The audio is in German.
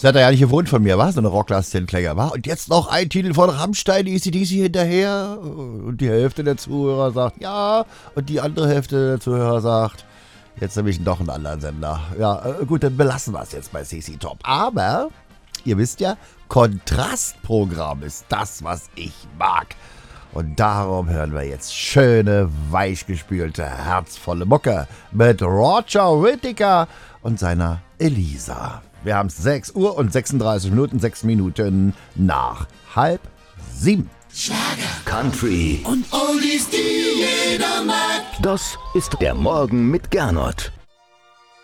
Seid ihr ja nicht gewohnt von mir, war so eine Rocklastin-Kläger, war? Und jetzt noch ein Titel von Rammstein, AC/DC hinterher. Und die Hälfte der Zuhörer sagt ja. Und die andere Hälfte der Zuhörer sagt, jetzt nehme ich doch einen anderen Sender. Ja, gut, dann belassen wir es jetzt bei CC Top. Aber, ihr wisst ja, Kontrastprogramm ist das, was ich mag. Und darum hören wir jetzt schöne, weichgespülte, herzvolle Mucke mit Roger Whittaker und seiner Elisa. Wir haben es 6 Uhr und 36 Minuten, 6 Minuten nach 6:30. Schlager, Country und Oldies, die jeder mag. Das ist der Morgen mit Gernot.